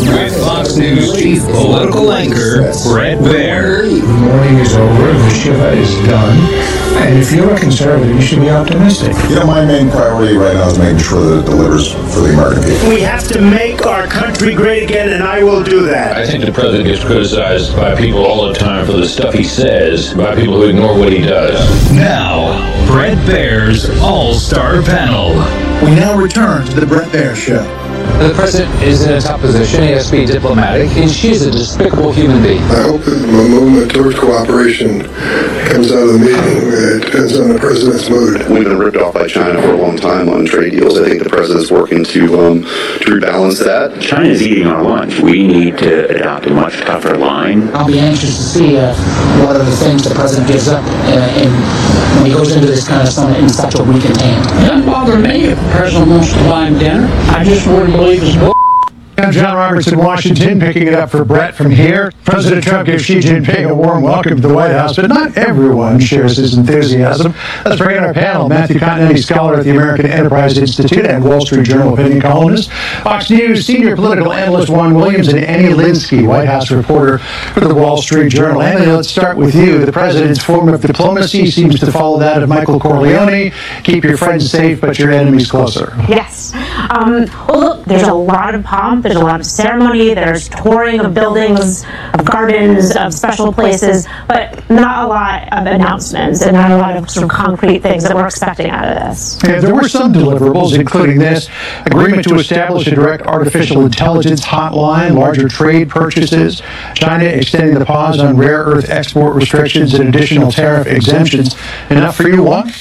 with Fox News chief political anchor Bret Baier. The morning is over, the Shiva is done, and if you're a conservative, you should be optimistic. You know, my main priority right now is making sure that it delivers for the American people. We have to make our country great again, and I will do that. I think the president gets criticized by people all the time for the stuff he says, by people who ignore what he does. Now, Bret Baier's All-Star Panel. We now return to the Bret Baier Show. The president is in a tough position. He has to be diplomatic, and she's a despicable human being. I hope that the movement towards cooperation comes out of the meeting. It depends on the president's mood. We've been ripped off by China for a long time on trade deals. I think the president's working to rebalance that. China's eating our lunch. We need to adopt a much tougher line. I'll be anxious to see what are the things the president gives up when he goes into this kind of summit in such a weakened hand. It doesn't bother me if the president wants to buy him dinner. I just wouldn't believe his bull. I'm John Roberts in Washington, picking it up for Bret from here. President Trump gives Xi Jinping a warm welcome to the White House, but not everyone shares his enthusiasm. Let's bring in our panel. Matthew Continetti, scholar at the American Enterprise Institute and Wall Street Journal opinion columnist. Fox News senior political analyst Juan Williams, and Annie Linsky, White House reporter for the Wall Street Journal. Annie, let's start with you. The president's form of diplomacy seems to follow that of Michael Corleone. Keep your friends safe, but your enemies closer. Yes. Well, look, there's a lot of pomp. There's a lot of ceremony, there's touring of buildings, of gardens, of special places, but not a lot of announcements and not a lot of sort of concrete things that we're expecting out of this. Yeah, there were some deliverables, including this agreement to establish a direct artificial intelligence hotline, larger trade purchases, China extending the pause on rare earth export restrictions and additional tariff exemptions. Enough for you, Juan?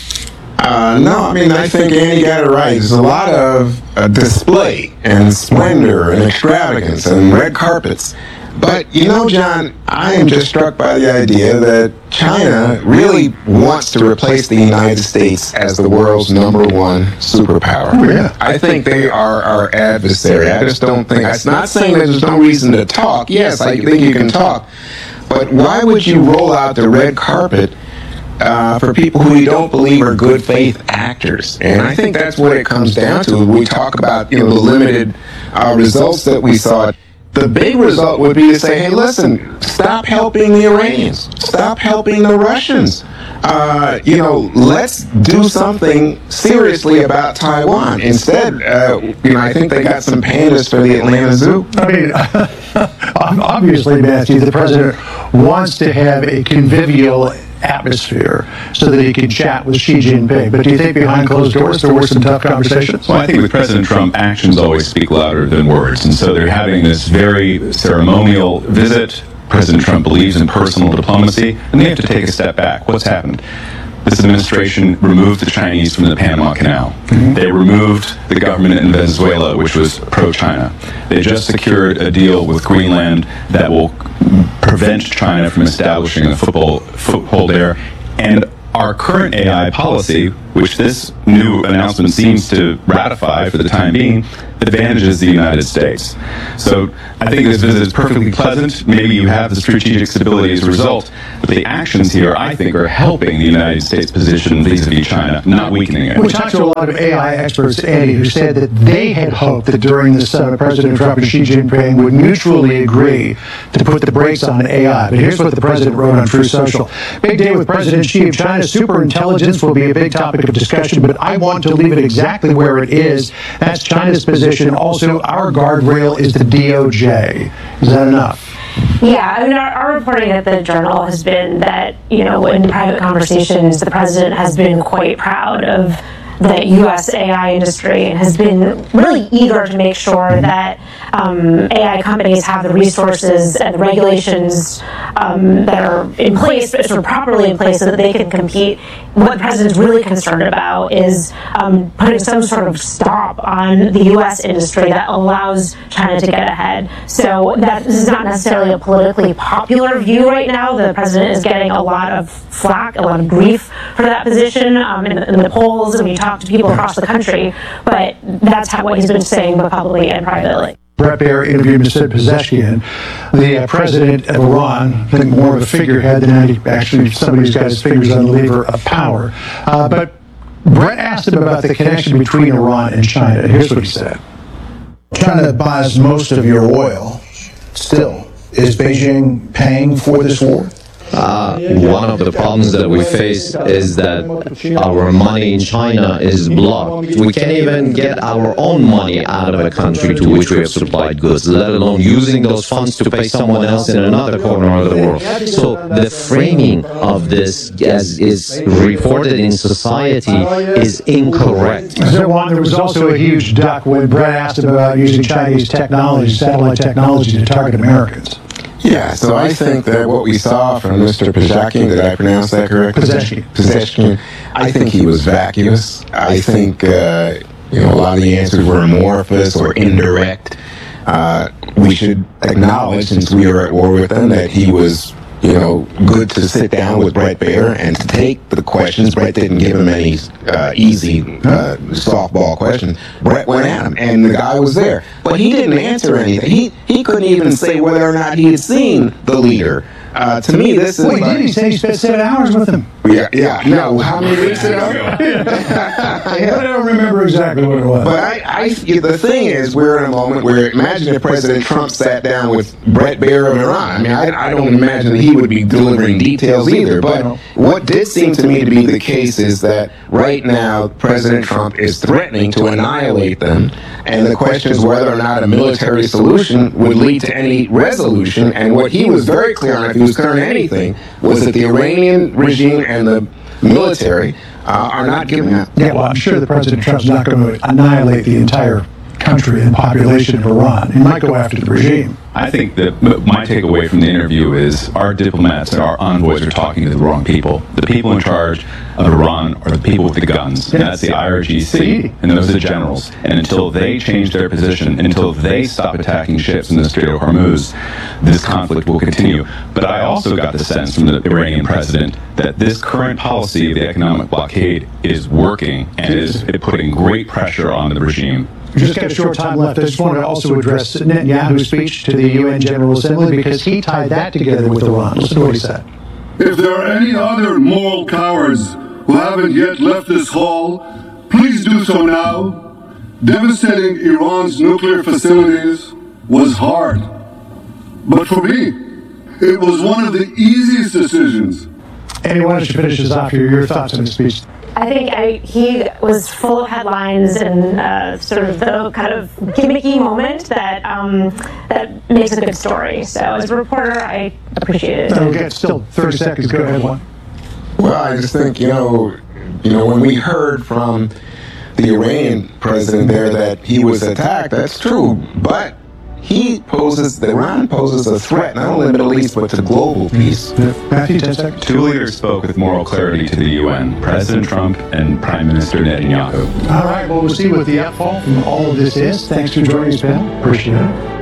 No, I mean, I think Andy got it right. There's a lot of display and splendor and extravagance and red carpets. But, you know, John, I am just struck by the idea that China really wants to replace the United States as the world's #1 superpower. Oh, yeah. I think they are our adversary. I just don't think, it's not saying that there's no reason to talk. Yes, I think you can talk. But why would you roll out the red carpet for people who you don't believe are good faith actors? And I think that's what it comes down to. We talk about, the limited results that we saw. The big result would be to say, hey, listen, stop helping the Iranians. Stop helping the Russians. Let's do something seriously about Taiwan. Instead, I think they got some pandas for the Atlanta Zoo. I mean, obviously, Matthew, the president wants to have a convivial atmosphere so that he can chat with Xi Jinping. But do you think behind closed doors there were some tough conversations? Well, I think with President Trump, actions always speak louder than words. And so they're having this very ceremonial visit. President Trump believes in personal diplomacy, and they have to take a step back. What's happened? This administration removed the Chinese from the Panama Canal. Mm-hmm. They removed the government in Venezuela, which was pro-China. They just secured a deal with Greenland that will prevent China from establishing a foothold there. And our current AI policy, which this new announcement seems to ratify for the time being, advantages the United States. So I think this visit is perfectly pleasant. Maybe you have the strategic stability as a result, but the actions here, I think, are helping the United States position vis-a-vis China, not weakening it. We talked to a lot of AI experts, Andy, who said that they had hoped that during the summit, President Trump and Xi Jinping would mutually agree to put the brakes on AI. But here's what the president wrote on Truth Social. Big day with President Xi of China. Superintelligence will be a big topic of discussion, but I want to leave it exactly where it is. That's China's position. Also, our guardrail is the DOJ. Is that enough? Yeah, I mean, our reporting at the Journal has been that, in private conversations, the president has been quite proud of the U.S. AI industry and has been really eager to make sure that AI companies have the resources and the regulations that are in place, sort of properly in place, so that they can compete. What the president's really concerned about is putting some sort of stop on the U.S. industry that allows China to get ahead. So that this is not necessarily a politically popular view right now. The president is getting a lot of flack, a lot of grief for that position in the polls, and we talk to people across the country, but that's what he's been saying both publicly and privately. Bret Baier interviewed Mr. Pezeshkian, the president of Iran, I think more of a figurehead than actually somebody who's got his fingers on the lever of power. But Bret asked him about the connection between Iran and China. Here's what he said. trying to buy us most of your oil. Still, is Beijing paying for this war? One of the problems that we face is that our money in China is blocked. We can't even get our own money out of a country to which we have supplied goods, let alone using those funds to pay someone else in another corner of the world. So the framing of this, as is reported in society, is incorrect. There was also a huge duck when Brett asked him about using Chinese technology, satellite technology, to target Americans. Yeah, so I think that what we saw from Mr. Pezeshkian, did I pronounce that correctly? Pezeshkian. I think he was vacuous. I think, a lot of the answers were amorphous or indirect. We should acknowledge, since we are at war with them, that he was, good to sit down with Bret Baier and to take the questions. Bret didn't give him any easy softball questions. Bret went at him, and the guy was there. But he didn't answer anything. He couldn't even say whether or not he had seen the leader. To me, this is he did. He said he spent 7 hours with him. Yeah. No, how many weeks ago? I don't remember exactly what it was. But the thing is, we're in a moment where, imagine if President Trump sat down with Bret Baier of Iran. I mean, I don't imagine that he would be delivering details either. But what did seem to me to be the case is that right now, President Trump is threatening to annihilate them. And the question is whether or not a military solution would lead to any resolution. And what he was very clear on, if he was clear on anything, was that the Iranian regime and the military are not giving up. Yeah, well, I'm sure that President Trump's not going to annihilate the entire country and population of Iran. He might go after the regime. I think that my takeaway from the interview is our diplomats and our envoys are talking to the wrong people. The people in charge of Iran are the people with the guns. And that's the IRGC, and those are the generals. And until they change their position, until they stop attacking ships in the Strait of Hormuz, this conflict will continue. But I also got the sense from the Iranian president that this current policy of the economic blockade is working and is putting great pressure on the regime. We've just got a short time left. I just want to also address Netanyahu's speech to the UN General Assembly because he tied that together with Iran. Listen to what he said. If there are any other moral cowards who haven't yet left this hall, please do so now. Devastating Iran's nuclear facilities was hard. But for me, it was one of the easiest decisions. Andy, why don't you finish this off? Your thoughts on his speech? I think he was full of headlines and sort of the kind of gimmicky moment that that makes a good story. So as a reporter, I appreciate it. Okay, still 30 seconds. Go ahead, one. Well, I just think, when we heard from the Iranian president there that he was attacked, that's true. But Iran poses a threat, not only to the Middle East, but to global peace. Matthew, 10 seconds. Two leaders spoke with moral clarity to the UN, President Trump and Prime Minister Netanyahu. All right, well, we'll see what the outfall from all of this is. Thanks for joining us, Ben. Appreciate it.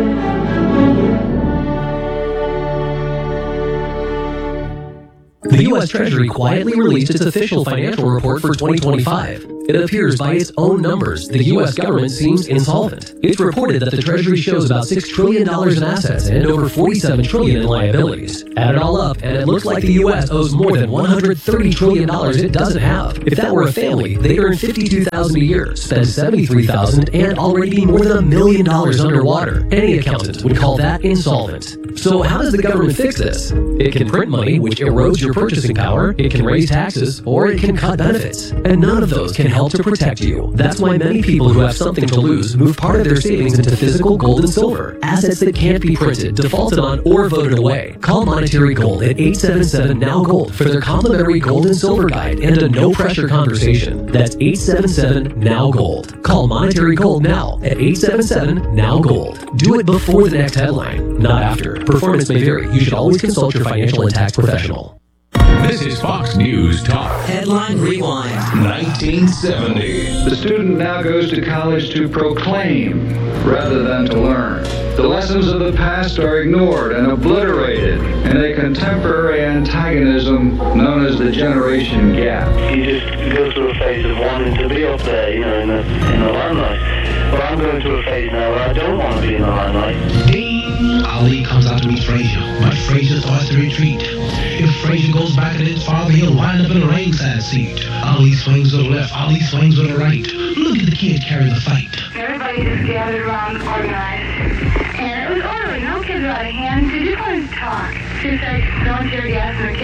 The U.S. Treasury quietly released its official financial report for 2025. It appears by its own numbers, the U.S. government seems insolvent. It's reported that the Treasury shows about $6 trillion in assets and over $47 trillion in liabilities. Add it all up, and it looks like the U.S. owes more than $130 trillion it doesn't have. If that were a family, they'd earn $52,000 a year, spend $73,000, and already be more than $1 million underwater. Any accountant would call that insolvent. So how does the government fix this? It can print money, which erodes your purchasing power, it can raise taxes, or it can cut benefits. And none of those can help to protect you. That's why many people who have something to lose move part of their savings into physical gold and silver, assets that can't be printed, defaulted on, or voted away. Call Monetary Gold at 877-NOW-GOLD for their complimentary gold and silver guide and a no-pressure conversation. That's 877-NOW-GOLD. Call Monetary Gold now at 877-NOW-GOLD. Do it before the next headline, not after. Performance may vary. You should always consult your financial and tax professional. This is Fox News Talk. Headline Rewind. 1970. The student now goes to college to proclaim rather than to learn. The lessons of the past are ignored and obliterated in a contemporary antagonism known as the generation gap. You just go through a phase of wanting to be up there, in the limelight. But I'm going through a phase now where I don't want to be in the limelight. Ding! Ali comes out to meet Frazier, but Frazier starts to retreat. If Frazier goes back at his father, he'll wind up in a ringside seat. Ali swings to the left, Ali swings to the right. Look at the kid carry the fight. Everybody everybody just gathered around, organized. And it was orderly. No kids were out of hand. They just wanted to talk. Just like throwing tear gas in their kids.